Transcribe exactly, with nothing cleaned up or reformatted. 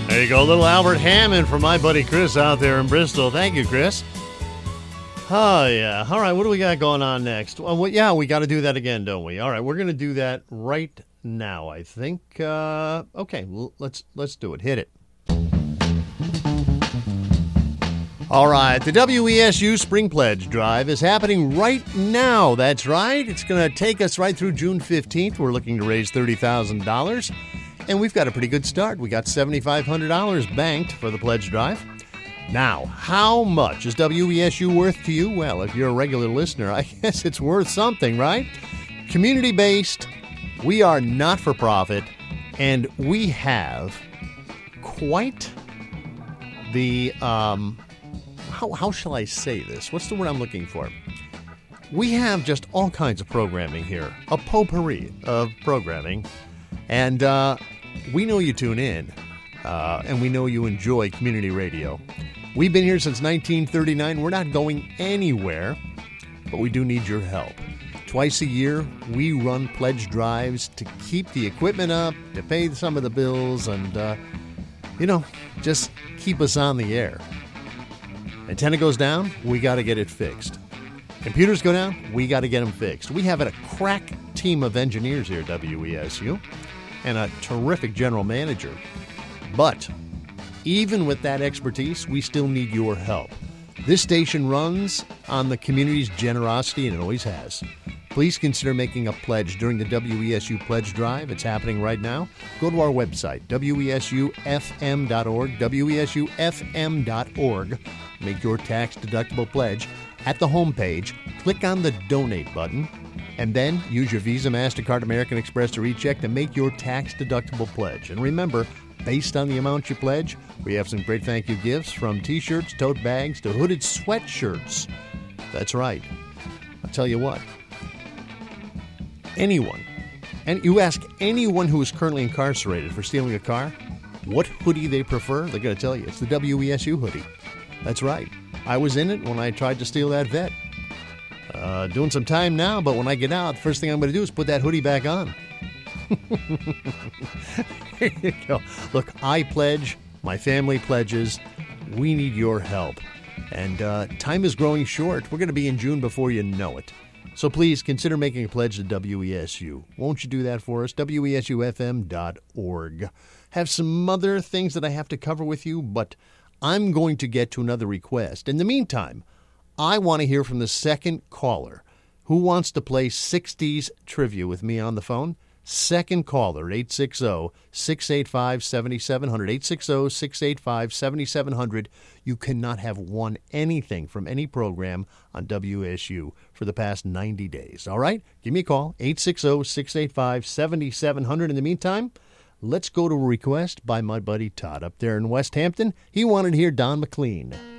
There you go, little Albert Hammond for my buddy Chris out there in Bristol. Thank you, Chris. Oh, yeah. All right, what do we got going on next? Well, yeah, we got to do that again, don't we? All right, we're going to do that right now, I think. Uh, okay, well, let's let's do it. Hit it. All right, the W E S U Spring Pledge Drive is happening right now. That's right. It's going to take us right through June fifteenth. We're looking to raise thirty thousand dollars, and we've got a pretty good start. We got seven thousand five hundred dollars banked for the pledge drive. Now, how much is W E S U worth to you? Well, if you're a regular listener, I guess it's worth something, right? Community-based, we are not-for-profit, and we have quite the, um, how, how shall I say this? What's the word I'm looking for? We have just all kinds of programming here, a potpourri of programming, and uh, we know you tune in, uh, and we know you enjoy community radio. We've been here since nineteen thirty-nine. We're not going anywhere, but we do need your help. Twice a year, we run pledge drives to keep the equipment up, to pay some of the bills, and, uh, you know, just keep us on the air. Antenna goes down, we got to get it fixed. Computers go down, we got to get them fixed. We have a crack team of engineers here at W E S U and a terrific general manager. But even with that expertise, we still need your help. This station runs on the community's generosity, and it always has. Please consider making a pledge during the W E S U Pledge Drive. It's happening right now. Go to our website, W E S U F M dot org, W E S U F M dot org. Make your tax-deductible pledge. At the homepage, click on the Donate button, and then use your Visa, MasterCard, American Express, or e-check to make your tax-deductible pledge. And remember, based on the amount you pledge, we have some great thank you gifts, from T-shirts, tote bags, to hooded sweatshirts. That's right. I'll tell you what. Anyone, and you ask anyone who is currently incarcerated for stealing a car what hoodie they prefer, they're going to tell you it's the W E S U hoodie. That's right. I was in it when I tried to steal that vet. Uh, doing some time now, but when I get out, the first thing I'm going to do is put that hoodie back on. There you go. Look, I pledge, my family pledges. We need your help. And uh, time is growing short. We're going to be in June before you know it. So please consider making a pledge to W E S U. Won't you do that for us? W E S U F M dot org. Have some other things that I have to cover with you, but I'm going to get to another request. In the meantime, I want to hear from the second caller who wants to play sixties trivia with me on the phone. Second caller, eight six zero, six eight five, seven seven zero zero, eight six zero, six eight five, seven seven zero zero. You cannot have won anything from any program on W S U for the past ninety days. All right? Give me a call, eight six zero, six eight five, seven seven zero zero. In the meantime, let's go to a request by my buddy Todd up there in West Hampton. He wanted to hear Don McLean.